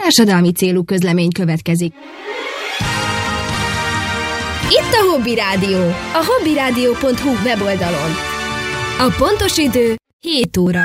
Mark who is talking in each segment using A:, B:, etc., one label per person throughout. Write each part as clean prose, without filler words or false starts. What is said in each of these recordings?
A: társadalmi célú közlemény következik. Itt a Hobby Rádió, a hobbyradio.hu weboldalon. A pontos idő 7 óra.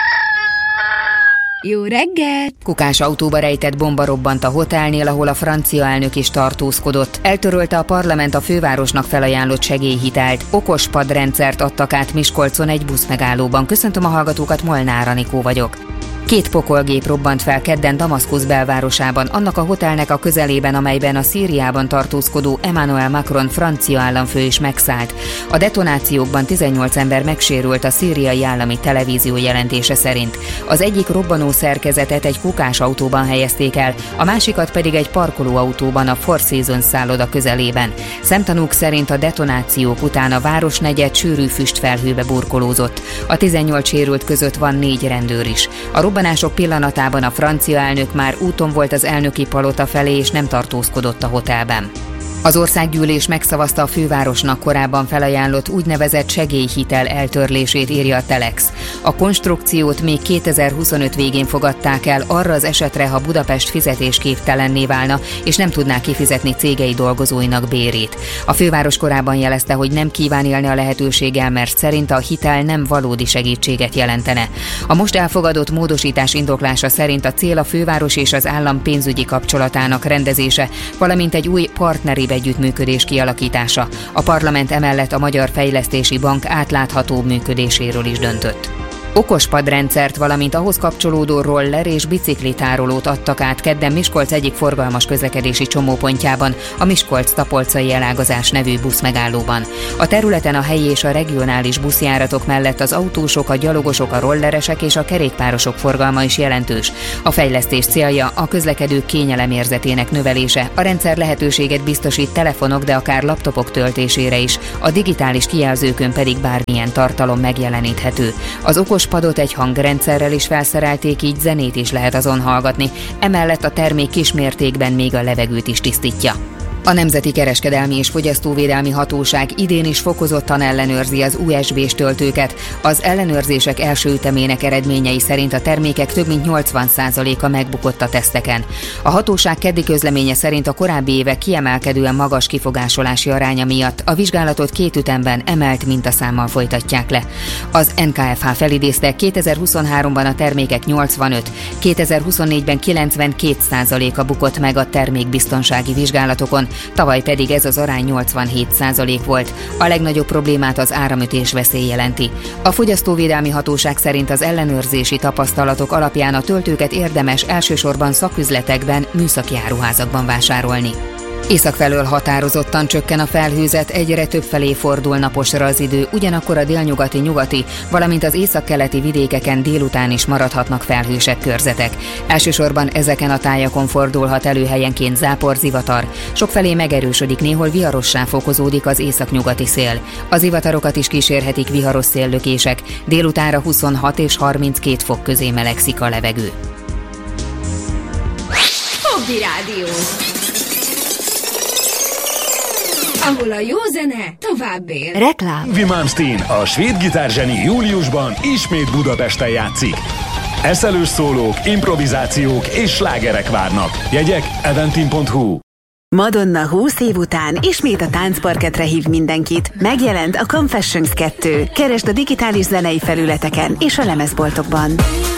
A: Jó reggelt!
B: Kukás autóba rejtett bomba robbant a hotelnél, ahol a francia elnök is tartózkodott. Eltörölte a parlament a fővárosnak felajánlott segélyhitelt. Okos padrendszert adtak át Miskolcon egy buszmegállóban. Köszöntöm a hallgatókat, Molnár Anikó vagyok. 2 pokolgép robbant fel kedden Damaszkusz belvárosában, annak a hotelnek a közelében, amelyben a Szíriában tartózkodó Emmanuel Macron francia államfő is megszállt. A detonációkban 18 ember megsérült, a szíriai állami televízió jelentése szerint. Az egyik robbanó szerkezetet egy kukás autóban helyezték el, a másikat pedig egy parkolóautóban a Four Seasons szálloda közelében. Szemtanúk szerint a detonációk után a városnegyed sűrű füstfelhőbe burkolózott. A 18 sérült között van 4 rendőr is. A robbanások pillanatában a francia elnök már úton volt az elnöki palota felé, és nem tartózkodott a hotelben. Az országgyűlés megszavazta a fővárosnak korábban felajánlott úgynevezett segélyhitel eltörlését, írja a Telex. A konstrukciót még 2025 végén fogadták el arra az esetre, ha Budapest fizetésképtelenné válna, és nem tudná kifizetni cégei dolgozóinak bérét. A főváros korábban jelezte, hogy nem kíván élni a lehetőséggel, mert szerint a hitel nem valódi segítséget jelentene. A most elfogadott módosítás indoklása szerint a cél a főváros és az állam pénzügyi kapcsolatának rendezése, valamint egy új partneri együttműködés kialakítása. A parlament emellett a Magyar Fejlesztési Bank átláthatóbb működéséről is döntött. Okos padrendszert, valamint ahhoz kapcsolódó roller és biciklitárolót adtak át kedden Miskolc egyik forgalmas közlekedési csomópontjában, a Miskolc-Tapolcai elágazás nevű buszmegállóban. A területen a helyi és a regionális buszjáratok mellett az autósok, a gyalogosok, a rolleresek és a kerékpárosok forgalma is jelentős. A fejlesztés célja a közlekedők kényelemérzetének növelése. A rendszer lehetőséget biztosít telefonok, de akár laptopok töltésére is, a digitális kijelzőkön pedig bármilyen tartalom megjeleníthető. Az okos padot egy hangrendszerrel is felszerelték, így zenét is lehet azon hallgatni, emellett a termék kismértékben még a levegőt is tisztítja. A Nemzeti Kereskedelmi és Fogyasztóvédelmi Hatóság idén is fokozottan ellenőrzi az USB-s töltőket. Az ellenőrzések első ütemének eredményei szerint a termékek több mint 80%-a megbukott a teszteken. A hatóság keddi közleménye szerint a korábbi évek kiemelkedően magas kifogásolási aránya miatt a vizsgálatot 2 ütemben emelt mintaszámmal folytatják le. Az NKFH felidézte, 2023-ban a termékek 85, 2024-ben 92%-a bukott meg a termékbiztonsági vizsgálatokon, tavaly pedig ez az arány 87% volt. A legnagyobb problémát az áramütés veszély jelenti. A Fogyasztóvédelmi Hatóság szerint az ellenőrzési tapasztalatok alapján a töltőket érdemes elsősorban szaküzletekben, műszaki áruházakban vásárolni. Északfelől határozottan csökken a felhőzet, egyre többfelé fordul naposra az idő, ugyanakkor a délnyugati, nyugati, valamint az északkeleti vidékeken délután is maradhatnak felhősebb körzetek. Elsősorban ezeken a tájakon fordulhat elő helyenként zápor, zivatar. Sokfelé megerősödik, néhol viharossá fokozódik az északnyugati szél. Az zivatarokat is kísérhetik viharos széllökések, délutánra 26 és 32 fok közé melegszik a levegő.
A: Hobby Rádió, ahol a jó zene tovább él.
B: Reklám.
C: Yngwie Malmsteen, a svéd gitárzseni júliusban ismét Budapesten játszik. Eszelős szólók, improvizációk és slágerek várnak. Jegyek eventim.hu.
D: Madonna 20 év után ismét a táncparketre hív mindenkit. Megjelent a Confessions 2. Keresd a digitális zenei felületeken és a lemezboltokban.